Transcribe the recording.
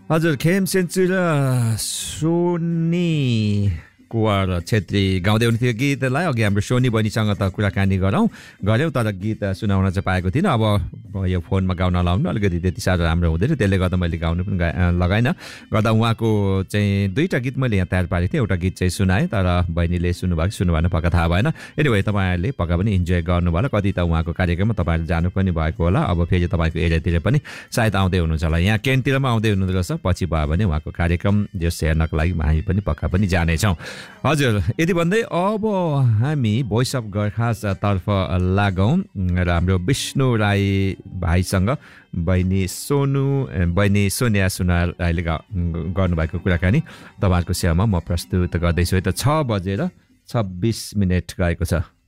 हजुर खेम सेन्चुरी र सोनी कुवर छेत्री गाउँदै हुनुहुन्थ्यो गीतलाई। अघि हाम्रो सोनी बहिनीसँग त कुराकानी गऱ्यौँ तर गीत सुनाउन चाहिँ पाएको थिइनँ। अब यो फोनमा गाउन लाउनु अलिकति त्यति साह्रो राम्रो हुँदैन, त्यसले गर्दा मैले गाउनु पनि लगाइनँ। गर्दा उहाँको चाहिँ दुईवटा गीत मैले यहाँ तयार पारेको थिएँ, एउटा गीत चाहिँ सुनाएँ तर बहिनीले सुन्नु भएन पक्का थाहा भएन। एनिवे तपाईँहरूले पक्का पनि इन्जोय गर्नुभयो होला, कति त उहाँको कार्यक्रममा तपाईँहरूले जानु पनि भएको होला। अब फेरि तपाईँको एरियातिर पनि सायद आउँदै हुनुहुन्छ होला, यहाँ क्यान्टिनमा आउँदै हुनुहुँदो रहेछ। पछि भयो भने उहाँको कार्यक्रम जो हेर्नको लागि हामी पनि पक्का पनि जानेछौँ। हजुर यति भन्दै अब हामी भोइस अफ गोर्खास तर्फ लागौँ र हाम्रो विष्णु राई भाइसँग बहिनी सोनिया सुनार राईले गर्नुभएको कुराकानी तपाईँहरूको सेवामा म प्रस्तुत गर्दैछु। त 6:26 गएको छ।